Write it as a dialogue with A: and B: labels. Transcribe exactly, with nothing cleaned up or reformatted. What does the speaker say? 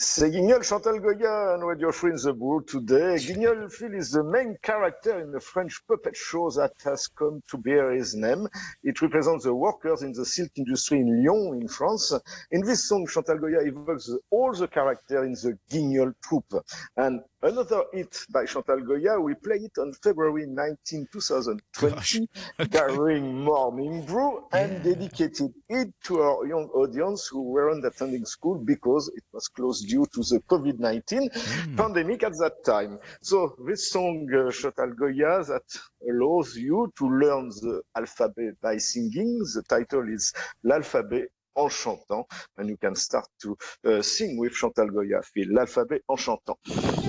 A: C'est Guignol, Chantal Goya, and Radio Free in the Brew today. Guignol Phil is the main character in the French puppet show that has come to bear his name. It represents the workers in the silk industry in Lyon, in France. In this song, Chantal Goya evokes all the characters in the Guignol troupe. And another hit by Chantal Goya, we play it on February nineteenth, twenty twenty, during Morning Brew, and
B: Yeah.
A: dedicated it to our young audience who weren't attending school because it was closed due to the COVID nineteen
B: Mm.
A: pandemic at that time. So this song, uh, Chantal Goya, that allows you to learn the alphabet by singing. The title is L'Alphabet en chantant, and you can start to uh, sing with Chantal Goya, Phil, L'Alphabet en chantant.